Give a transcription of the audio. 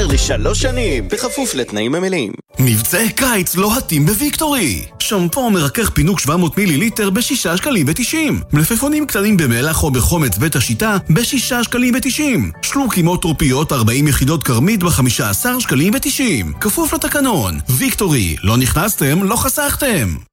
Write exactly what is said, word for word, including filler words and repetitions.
לשלוש שנים, בכפוף לתנאים המלאים. מבצעי קיץ לוהטים בוויקטורי. שמפו מרכך פינוק שבע מאות מיליליטר בשישה שקלים ותשעים. מלפפונים קטנים במלח או בחומץ בית השיטה בשישה שקלים ותשעים. שלוקים או טרופיות ארבעים יחידות קרמית בחמישה עשר שקלים ותשעים. כפוף לתקנון. ויקטורי, לא נכנסתם, לא חסכתם.